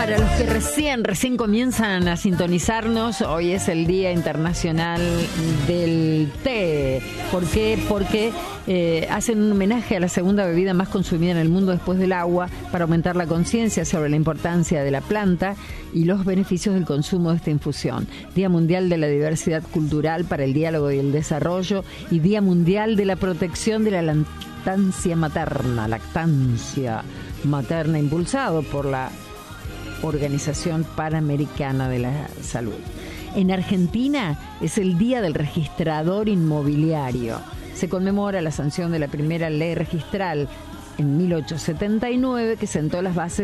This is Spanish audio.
Para los que recién comienzan a sintonizarnos, hoy es el Día Internacional del Té. ¿Por qué? Porque hacen un homenaje a la segunda bebida más consumida en el mundo después del agua, para aumentar la conciencia sobre la importancia de la planta y los beneficios del consumo de esta infusión. Día Mundial de la Diversidad Cultural para el Diálogo y el Desarrollo y Día Mundial de la Protección de la Lactancia Materna, impulsado por la Organización Panamericana de la Salud. En Argentina es el Día del Registrador Inmobiliario. Se conmemora la sanción de la primera ley registral en 1879 que sentó las bases